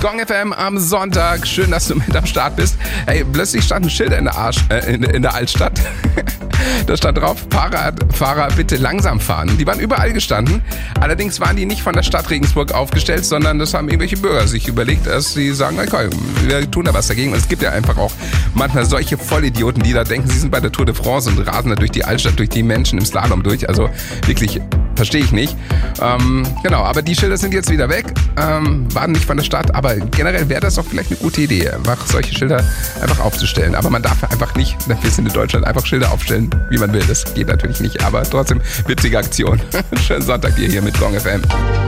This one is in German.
Gong FM am Sonntag. Schön, dass du mit am Start bist. Hey, plötzlich standen Schilder in der Altstadt. Da stand drauf, Fahrradfahrer bitte langsam fahren. Die waren überall gestanden. Allerdings waren die nicht von der Stadt Regensburg aufgestellt, sondern das haben irgendwelche Bürger sich überlegt, dass sie sagen, okay, wir tun da was dagegen. Und es gibt ja einfach auch manchmal solche Vollidioten, die da denken, sie sind bei der Tour de France und rasen da durch die Altstadt, durch die Menschen im Slalom durch. Also wirklich, verstehe ich nicht. Genau, aber die Schilder sind jetzt wieder weg. Waren nicht von der Stadt, aber generell wäre das doch vielleicht eine gute Idee, einfach solche Schilder einfach aufzustellen. Aber man darf einfach nicht, wir sind in Deutschland, einfach Schilder aufstellen, wie man will. Das geht natürlich nicht, aber trotzdem witzige Aktion. Schönen Sonntag dir hier mit Gong FM.